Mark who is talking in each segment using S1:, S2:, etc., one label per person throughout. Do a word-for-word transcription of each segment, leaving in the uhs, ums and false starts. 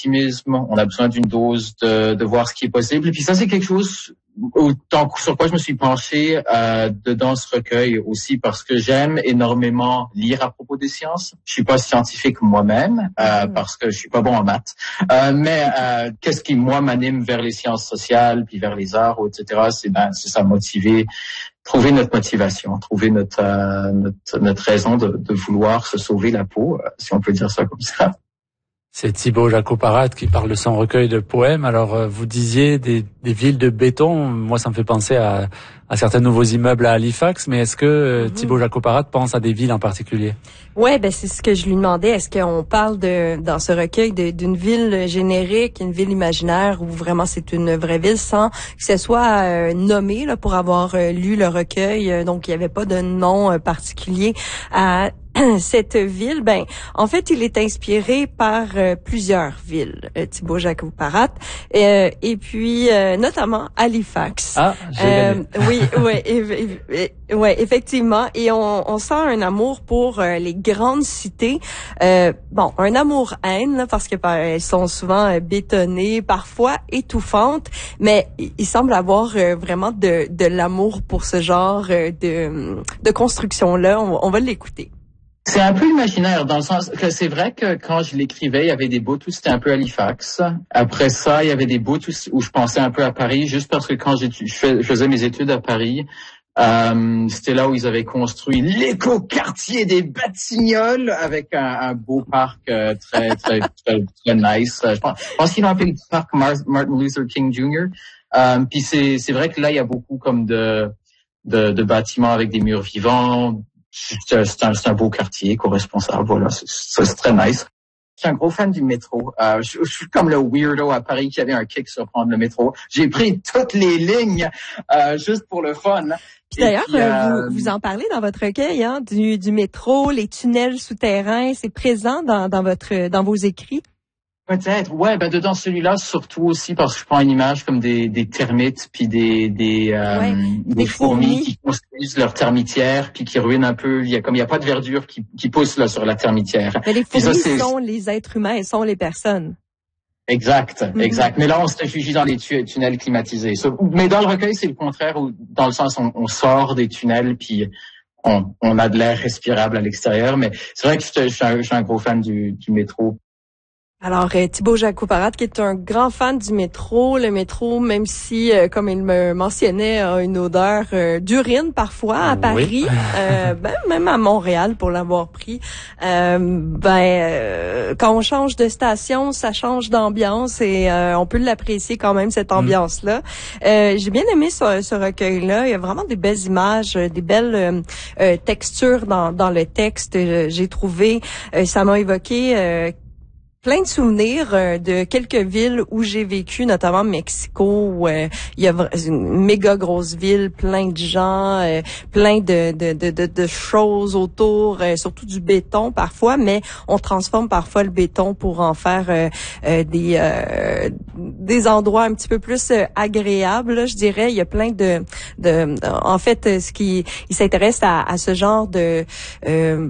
S1: d'optimisme, on a besoin d'une dose de, de voir ce qui est possible. Et puis ça, c'est quelque chose autant sur quoi je me suis penché euh, dedans ce recueil aussi, parce que j'aime énormément lire à propos des sciences. Je suis pas scientifique moi-même euh, mmh. parce que je suis pas bon en maths, euh, mais euh, qu'est-ce qui moi m'anime vers les sciences sociales puis vers les arts, et cetera. C'est ben c'est ça, motiver, trouver notre motivation, trouver notre euh, notre, notre raison de, de vouloir se sauver la peau, euh, si on peut dire ça comme ça.
S2: C'est Thibaut Jacob-Parat qui parle de son recueil de poèmes. Alors, euh, vous disiez des, des villes de béton. Moi, ça me fait penser à, à certains nouveaux immeubles à Halifax. Mais est-ce que euh, mm-hmm. Thibaut Jacob-Parat pense à des villes en particulier?
S3: Ouais, ben c'est ce que je lui demandais. Est-ce qu'on parle de dans ce recueil de, d'une ville générique, une ville imaginaire, où vraiment c'est une vraie ville, sans que ce soit euh, nommé là, pour avoir euh, lu le recueil. Donc, il n'y avait pas de nom euh, particulier à cette ville. Ben, en fait, il est inspiré par euh, plusieurs villes, euh, Thibaut Jacob-Parat, euh, et puis euh, notamment Halifax.
S2: Ah, j'ai
S3: euh, oui, oui, ouais, effectivement. Et on, on sent un amour pour euh, les grandes cités. Euh, bon, un amour-haine, là, parce que bah, elles sont souvent euh, bétonnées, parfois étouffantes, mais il semble avoir euh, vraiment de, de l'amour pour ce genre euh, de, de construction-là. On, on va l'écouter.
S1: C'est un peu imaginaire dans le sens que c'est vrai que quand je l'écrivais, il y avait des bouts où c'était un peu Halifax. Après ça, il y avait des bouts où je pensais un peu à Paris, juste parce que quand je faisais mes études à Paris, euh, c'était là où ils avaient construit l'éco-quartier des Batignolles avec un, un beau parc euh, très, très, très, très nice. Je pense, je pense qu'ils l'ont appelé le parc Martin Luther King junior Euh, puis c'est, c'est vrai que là, il y a beaucoup comme de, de, de bâtiments avec des murs vivants. C'est un, c'est un beau quartier éco-responsable, voilà, c'est, c'est très nice. Je suis un gros fan du métro. Euh, je, je suis comme le weirdo à Paris qui avait un kick sur prendre le métro. J'ai pris toutes les lignes euh, juste pour le fun.
S3: Puis d'ailleurs, puis, euh, vous, vous en parlez dans votre recueil, hein, du, du métro, les tunnels souterrains, c'est présent dans, dans votre, dans vos écrits.
S1: Peut-être, ouais, ben dedans celui-là surtout aussi parce que je prends une image comme des des termites puis des des euh,
S3: ouais,
S1: des,
S3: des
S1: fourmis,
S3: fourmis
S1: qui construisent leur termitière puis qui ruinent un peu. Il y a comme il y a pas de verdure qui qui pousse là sur la termitière.
S3: Mais les fourmis ça, sont les êtres humains, elles sont les personnes.
S1: Exact, mm-hmm. exact. Mais là, on se réfugie dans les tu- tunnels climatisés. So, mais dans le recueil, c'est le contraire, où, dans le sens on, on sort des tunnels puis on on a de l'air respirable à l'extérieur. Mais c'est vrai que je, je, suis, un, je suis un gros fan du du métro.
S3: Alors, euh, Thibaut Jacob-Parat, qui est un grand fan du métro, le métro, même si, euh, comme il me mentionnait, a une odeur euh, d'urine parfois à Paris, oui. euh, ben, même à Montréal pour l'avoir pris. Euh, ben, euh, quand on change de station, ça change d'ambiance et euh, on peut l'apprécier quand même cette ambiance-là. Mm. Euh, j'ai bien aimé ce, ce recueil-là. Il y a vraiment des belles images, des belles euh, euh, textures dans, dans le texte. J'ai trouvé, euh, ça m'a évoqué. Euh, plein de souvenirs euh, de quelques villes où j'ai vécu, notamment Mexico, où euh, il y a une méga grosse ville, plein de gens, euh, plein de, de, de, de, de choses autour, euh, surtout du béton parfois, mais on transforme parfois le béton pour en faire euh, euh, des euh, des endroits un petit peu plus euh, agréables, là, je dirais. Il y a plein de... de en fait, ce qui il s'intéresse à, à ce genre de... Euh,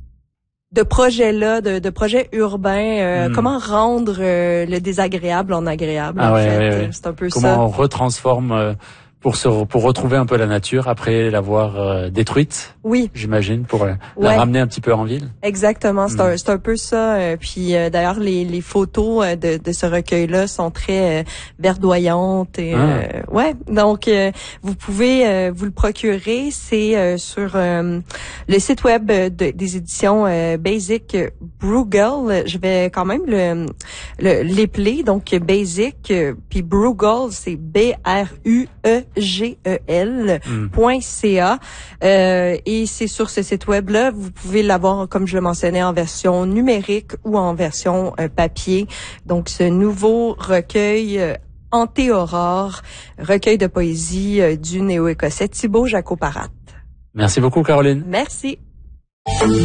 S3: de projets-là, de, de projets urbains, euh, mmh. comment rendre euh, le désagréable en agréable,
S2: ah
S3: en
S2: ouais,
S3: fait.
S2: Ouais, ouais.
S3: C'est un peu
S2: comment
S3: ça.
S2: Comment on retransforme euh, pour se pour retrouver un peu la nature après l'avoir euh, détruite.
S3: Oui.
S2: J'imagine, pour euh, la
S3: ouais.
S2: ramener un petit peu en ville.
S3: Exactement, c'est,
S2: mmh.
S3: un, c'est un peu ça. Euh, puis euh, d'ailleurs, les, les photos euh, de, de ce recueil-là sont très euh, verdoyantes. Et, ah. euh, ouais, donc euh, vous pouvez euh, vous le procurer. C'est euh, sur euh, le site web de, des éditions euh, Basic Bruegel. Je vais quand même le, le l'épeler. Donc Basic, euh, puis Bruegel, c'est B R U E G E L mmh. point C A. Euh, et c'est sur ce site web-là, vous pouvez l'avoir, comme je le mentionnais, en version numérique ou en version euh, papier. Donc, ce nouveau recueil euh, Anté-Aurore, recueil de poésie euh, du néo-écossais Thibaut Jacob-Parat.
S2: Merci beaucoup, Caroline.
S3: Merci.